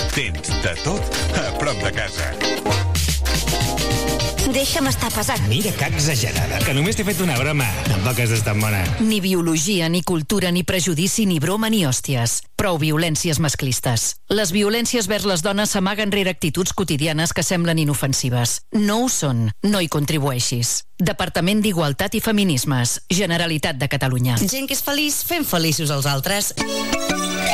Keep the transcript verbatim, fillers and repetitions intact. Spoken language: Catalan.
Tens de tot a prop de casa. Deixa'm estar pesant. Mira que exagerada, que només t'he fet una broma. Tampoc has d'estar bona. Ni biologia, ni cultura, ni prejudici, ni broma, ni hòsties. Prou violències masclistes. Les violències vers les dones s'amaguen rere actituds quotidianes que semblen inofensives. No ho són. No hi contribueixis. Departament d'Igualtat i Feminismes. Generalitat de Catalunya. Gent que és feliç fent feliços els altres.